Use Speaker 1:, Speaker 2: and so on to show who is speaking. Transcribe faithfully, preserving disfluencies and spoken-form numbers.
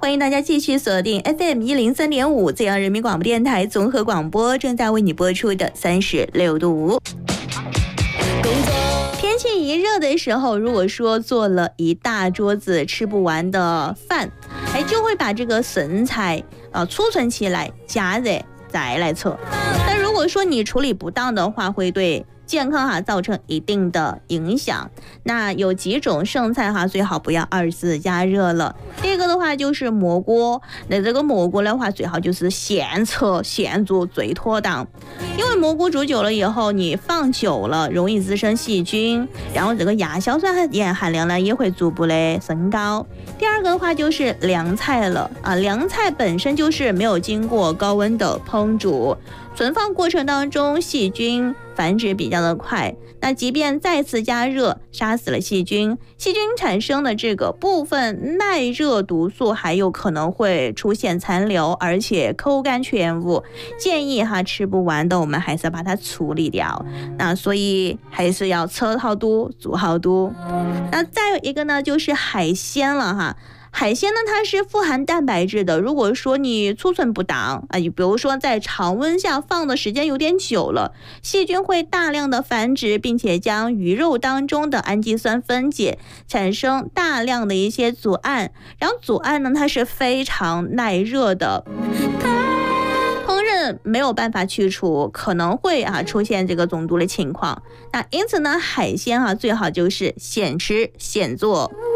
Speaker 1: 欢迎大家继续锁定 F M 一零三点五浙江人民广播电台综合广播，正在为你播出的三十六度。天气一热的时候，如果说做了一大桌子吃不完的饭，哎，就会把这个剩菜啊储存起来，加热再来吃。但如果说你处理不当的话，会对健康哈造成一定的影响。那有几种剩菜哈最好不要二次加热了。第一个的话就是蘑菇，那这个蘑菇的话最好就是现吃现做最妥当，因为蘑菇煮久了以后，你放久了容易滋生细菌，然后这个亚硝酸盐含量呢也会逐步的升高。第二个的话就是凉菜了啊，凉菜本身就是没有经过高温的烹煮，存放过程当中细菌繁殖比较的快，那即便再次加热杀死了细菌，细菌产生的这个部分耐热毒素还有可能会出现残留，而且口感全无。建议哈吃不完的我们还是要把它处理掉，那所以还是要吃好多煮好多。那再有一个呢就是海鲜了哈，海鲜呢，它是富含蛋白质的。如果说你储存不当啊，比如说在常温下放的时间有点久了，细菌会大量的繁殖，并且将鱼肉当中的氨基酸分解，产生大量的一些组胺。然后组胺呢，它是非常耐热的。烹饪没有办法去除，可能会啊出现这个中毒的情况。那因此呢，海鲜啊最好就是现吃现做。